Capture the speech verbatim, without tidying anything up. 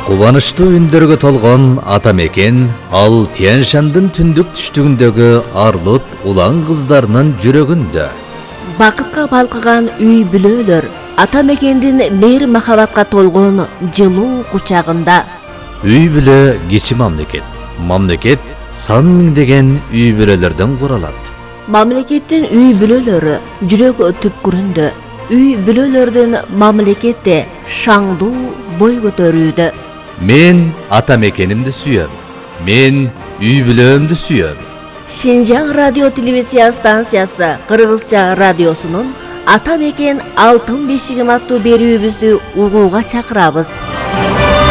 Кубанычтуу үндөргө толгон ата мекен ал Тянь-Шандын түндүк түштүгүндөгү Арлут улан кыздарынын жүрөгүндө. Бакытка балкыган үй бүлөлөр ата мекендин мейир махабатка толгон жылуу кучагында. Үй бүлө кичи мамлекет. Мамлекет сан миңдеген үй бүлөлөрдөн куралат. Мамлекеттин үй бүлөлөрү жүрөк түпкүрүндө. Үй бүлөлөрдүн мамлекетте шаңдуу бой көтөрүүдө. Мен ата мекенимди сүйөм. Мен үй бүлөмдү сүйөм. Шинжаң радио телевизия станциясы Кыргызча радиосунун Ата мекен алтын бешигим аттуу берүүбүздү угууга чакырабыз.